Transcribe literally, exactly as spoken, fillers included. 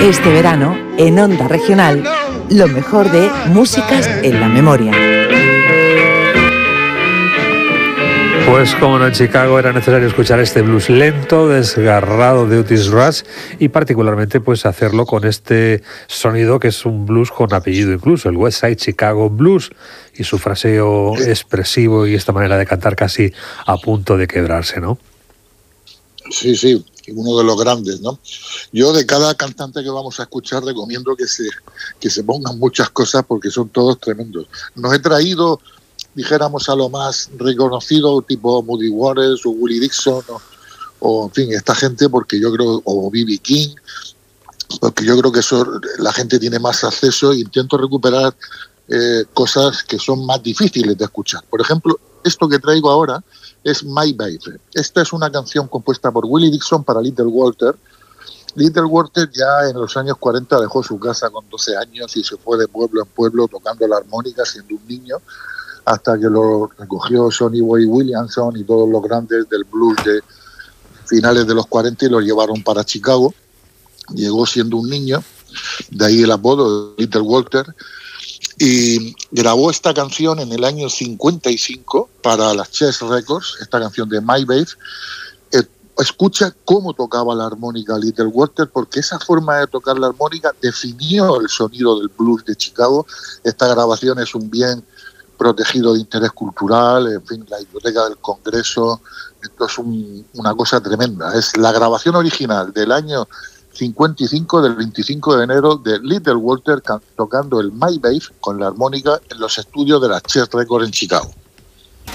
Este verano, en Onda Regional, lo mejor de Músicas en la Memoria. Pues como no, en Chicago era necesario escuchar este blues lento, desgarrado de Otis Rush y particularmente pues hacerlo con este sonido que es un blues con apellido incluso, el West Side Chicago Blues, y su fraseo expresivo y esta manera de cantar casi a punto de quebrarse, ¿no? Sí, sí, uno de los grandes, ¿no? Yo de cada cantante que vamos a escuchar recomiendo que se, que se pongan muchas cosas porque son todos tremendos. Nos he traído, dijéramos, a lo más reconocido, tipo Muddy Waters o Willie Dixon, o, o en fin, esta gente, porque yo creo, o B B King, porque yo creo que eso la gente tiene más acceso, e intento recuperar eh, cosas que son más difíciles de escuchar. Por ejemplo, esto que traigo ahora es My Baby. Esta es una canción compuesta por Willie Dixon para Little Walter. Little Walter ya en los años cuarenta dejó su casa con doce años y se fue de pueblo en pueblo tocando la armónica siendo un niño, hasta que lo recogió Sonny Boy Williamson y todos los grandes del blues de finales de los cuarenta y lo llevaron para Chicago. Llegó siendo un niño, de ahí el apodo de Little Walter, y grabó esta canción en el año cincuenta y cinco para las Chess Records, esta canción de My Babe. Eh, escucha cómo tocaba la armónica Little Walter, porque esa forma de tocar la armónica definió el sonido del blues de Chicago. Esta grabación es un bien protegido de interés cultural, en fin, la biblioteca del Congreso. Esto es un, una cosa tremenda. Es la grabación original del año cincuenta y cinco, del veinticinco de enero, de Little Walter tocando el My Babe con la armónica en los estudios de la Chess Records en Chicago.